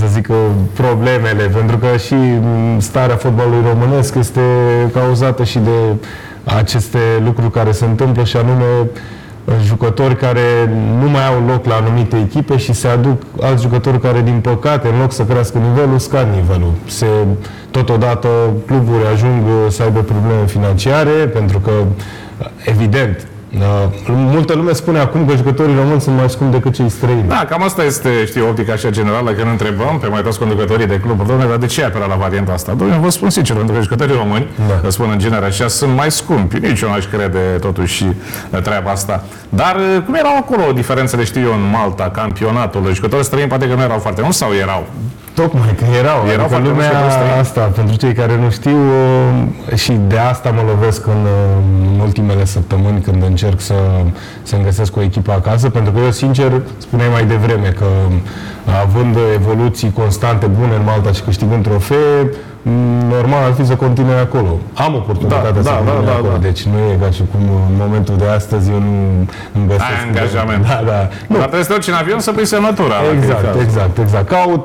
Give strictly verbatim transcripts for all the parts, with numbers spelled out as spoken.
să zic, problemele, pentru că și starea fotbalului românesc este cauzată și de aceste lucruri care se întâmplă, și anume jucători care nu mai au loc la anumite echipe și se aduc alți jucători care, din păcate, în loc să crească nivelul, scad nivelul. Se, totodată, cluburi ajung să aibă probleme financiare, pentru că, evident, multă lume spune acum că jucătorii români sunt mai scumpi decât cei străini. Da, cam asta este, știi, optica așa generală, când întrebăm pe mai toți conducătorii de cluburi, domnule, dar de ce apela la varianta asta? Domnule, vă spun sincer, pentru că jucătorii români, da, vă spun în genere așa, sunt mai scumpi. Nici eu n-aș crede totuși treaba asta. Dar cum erau acolo diferențele, știu eu, în Malta, campionatul, jucătorii străini poate că nu erau foarte mulți, sau erau? Tocmai că erau, erau adică lumea asta, pentru cei care nu știu, și de asta mă lovesc în, în ultimele săptămâni când încerc să, să-mi găsesc o echipă acasă, pentru că eu, sincer, spuneai mai devreme că, având evoluții constante bune în Malta și câștigând trofee, normal ar fi să continue acolo. Am oportunitatea da, să da, continue da, acolo, da, deci nu e ca și cum în momentul de astăzi eu nu îmi găsesc... Ai angajament. Da, da. Nu. Dar trebuie să te duci în avion să pui semnătura. Exact, exact, exact. Caut,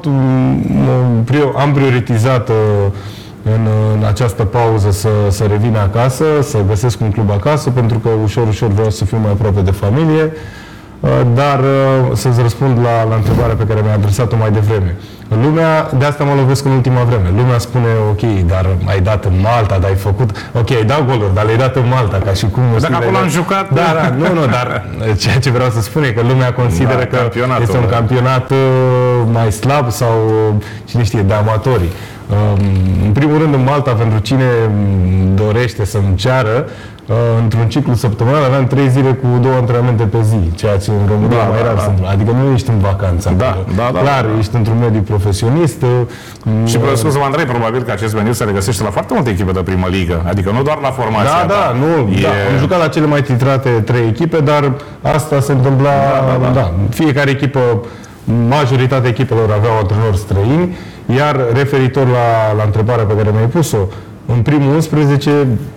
am prioritizat în, în această pauză să, să revin acasă, să găsesc un club acasă, pentru că ușor, ușor vreau să fiu mai aproape de familie. Dar să-ți răspund la, la întrebarea pe care mi-ai adresat-o mai devreme. Lumea, de asta mă lovesc în ultima vreme. Lumea spune, ok, dar ai dat în Malta, dar ai făcut... Ok, ai dat goluri, dar le-ai dat în Malta, ca și cum... Dacă acolo am jucat... Da, da, nu, nu, dar ceea ce vreau să spun e că lumea consideră da, că este un campionat mai slab sau, cine știe, de amatori. În primul rând, în Malta, pentru cine dorește să-mi ceară, într-un ciclu săptămânal aveam trei zile cu două antrenamente pe zi, ceea ce în România da, mai rar da, se întâmplă. Adică nu ești în vacanță. Da, da, da, clar, da, da. Ești într-un mediu profesionist. Și pe scuză, Andrei, probabil că acest meniu se regăsește la foarte multe echipe de primă ligă. Adică nu doar la formația. Da, da, nu. E... Da, am jucat la cele mai titrate trei echipe, dar asta se întâmpla. Da, da, da. Da. Fiecare echipă, majoritatea echipelor aveau antrenori străini, iar referitor la, la întrebarea pe care mi-ai pus-o, în primul unsprezece,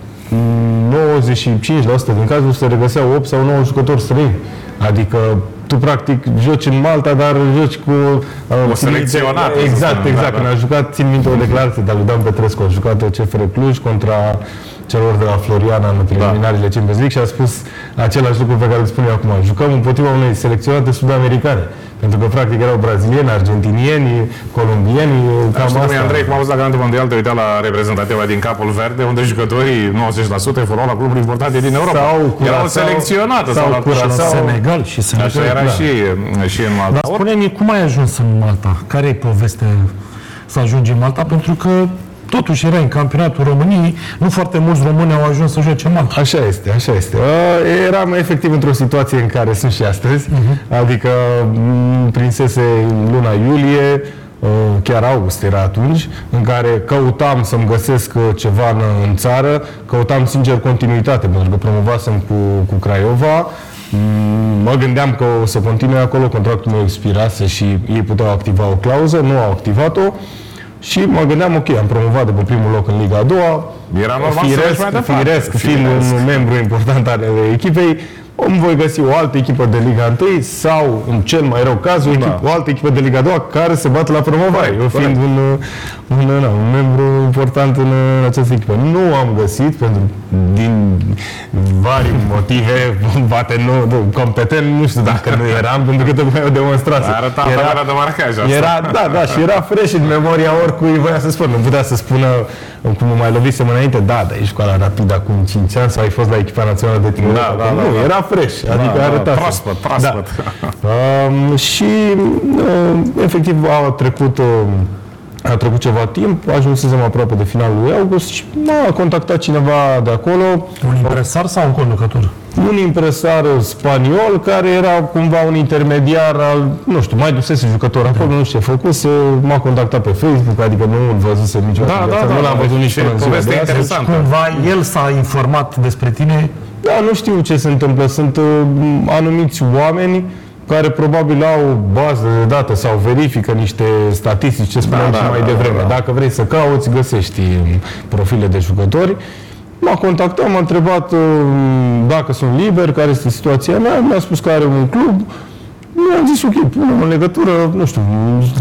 nouăzeci și cinci la sută din cazuri se regăseau opt sau nouă jucători străini. Adică tu practic joci în Malta, dar joci cu... O selecționată. Exact, exact. Când a jucat, țin minte o declarație de lui Dan Petrescu, a jucat C F R Cluj contra celor de la Floriana în preliminariile da. Champions League și a spus același lucru pe care îl spun eu acum. Jucăm împotriva unei selecționate sud-americane. Pentru că, practic, erau brazilieni, argentinieni, colombieni, cam asta. Știu, Andrei, cum am văzut la Grantul Mondial, te uitea la reprezentativa din Capul Verde, unde jucătorii nouăzeci la sută evoluau la cluburi importante din Europa. Sau erau selecționate. Sau, sau, sau la Senegal și Senegal. Așa era da. și, și în Malta. Dar spune-mi, cum ai ajuns în Malta? Care e povestea să ajungi în Malta? Pentru că totuși era în campionatul României, nu foarte mulți români au ajuns să joace în Malta. Așa este, așa este. Eram efectiv într-o situație în care sunt și astăzi, uh-huh. adică prinsese luna iulie, chiar august era atunci, în care căutam să-mi găsesc ceva în, în țară, căutam sincer continuitate, pentru că promovasem cu, cu Craiova. Mă gândeam că o să continui acolo, contractul meu expirase și ei puteau activa o clauză, nu au activat-o. Și mă gândeam, ok, am promovat de pe primul loc în Liga a doua. Era normal firesc, să mai departe. Firesc, fiind un membru important al echipei, îmi voi găsi o altă echipă de Liga unu sau, în cel mai rău caz, o, echipă, da. o altă echipă de Liga a doua care se bate la promovare. Eu fiind un, un, un, un membru important în, în această echipă. Nu am găsit, pentru din vari motive, poate nu, competent, nu știu dacă nu eram, pentru că tocmai o demonstrație. Arăta era de marcaj asta. Era, da, da, și era fresh în memoria oricui voia să spună. Nu putea să spună, cum mai lovisem înainte, da, dar ești cu ala Rapid acum cinci ani sau ai fost la echipa națională de tineret. Da, da, nu, da, era fresh, adică da, arăta. Proaspăt, proaspăt. Da. um, și uh, efectiv a trecut uh, a trecut ceva timp, ajunsesem aproape de finalul lui august și m-a contactat cineva de acolo. Un impresar sau un conducător? Un impresar spaniol care era cumva un intermediar al, nu știu, mai dusese jucător acolo, nu știu ce făcuse, m-a contactat pe Facebook, adică nu îl văzusem niciodată. Da, da, da, nu l-am văzut nici până în ziua de astăzi. Cumva el s-a informat despre tine? Da, nu știu ce se întâmplă. Sunt uh, anumiți oameni care probabil au bază de date sau verifică niște statistici, ce spuneam da, și da, mai da, devreme. Da, da. Dacă vrei să cauți, găsești profile de jucători. M-a contactat, m-a întrebat uh, dacă sunt liber, care este situația mea, mi-a spus că are un club. Mi-am zis ok, punem în legătură, nu știu,